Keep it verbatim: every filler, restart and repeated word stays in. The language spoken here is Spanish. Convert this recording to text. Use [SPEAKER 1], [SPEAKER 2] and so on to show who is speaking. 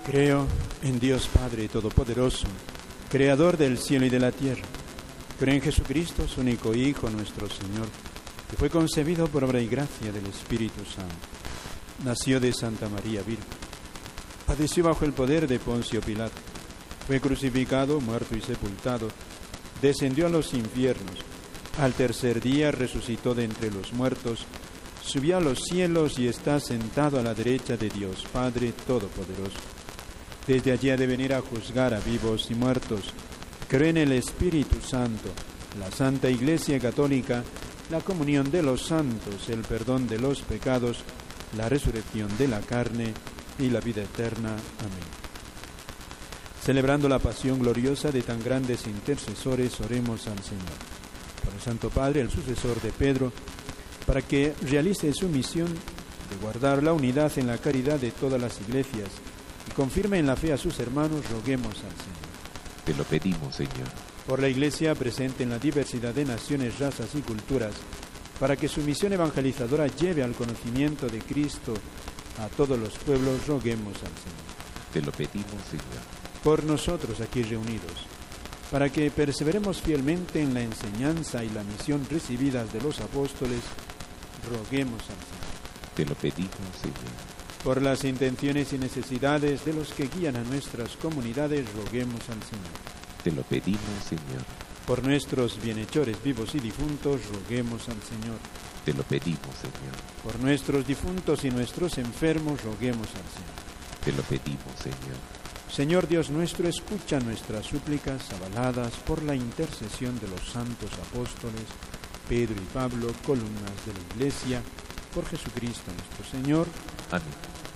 [SPEAKER 1] Creo en Dios Padre Todopoderoso, Creador del cielo y de la tierra. Creo en Jesucristo, su único Hijo, nuestro Señor, que fue concebido por obra y gracia del Espíritu Santo. Nació de Santa María Virgen. Padeció bajo el poder de Poncio Pilato. Fue crucificado, muerto y sepultado. Descendió a los infiernos. Al tercer día resucitó de entre los muertos. Subió a los cielos y está sentado a la derecha de Dios Padre Todopoderoso. Desde allí ha de venir a juzgar a vivos y muertos. Creo en el Espíritu Santo, la Santa Iglesia Católica, la comunión de los santos, el perdón de los pecados, la resurrección de la carne y la vida eterna. Amén. Celebrando la pasión gloriosa de tan grandes intercesores, oremos al Señor. Por el Santo Padre, el sucesor de Pedro, para que realice su misión de guardar la unidad en la caridad de todas las iglesias y confirme en la fe a sus hermanos, roguemos al Señor.
[SPEAKER 2] Te lo pedimos, Señor.
[SPEAKER 1] Por la Iglesia presente en la diversidad de naciones, razas y culturas, para que su misión evangelizadora lleve al conocimiento de Cristo a todos los pueblos, roguemos al Señor.
[SPEAKER 2] Te lo pedimos, Señor.
[SPEAKER 1] Por nosotros aquí reunidos, para que perseveremos fielmente en la enseñanza y la misión recibidas de los apóstoles, roguemos al Señor.
[SPEAKER 2] Te lo pedimos, Señor.
[SPEAKER 1] Por las intenciones y necesidades de los que guían a nuestras comunidades, roguemos al Señor.
[SPEAKER 2] Te lo pedimos, Señor.
[SPEAKER 1] Por nuestros bienhechores vivos y difuntos, roguemos al Señor.
[SPEAKER 2] Te lo pedimos, Señor.
[SPEAKER 1] Por nuestros difuntos y nuestros enfermos, roguemos al Señor.
[SPEAKER 2] Te lo pedimos, Señor.
[SPEAKER 1] Señor Dios nuestro, escucha nuestras súplicas avaladas por la intercesión de los santos apóstoles, Pedro y Pablo, columnas de la Iglesia, por Jesucristo nuestro Señor.
[SPEAKER 2] Amén.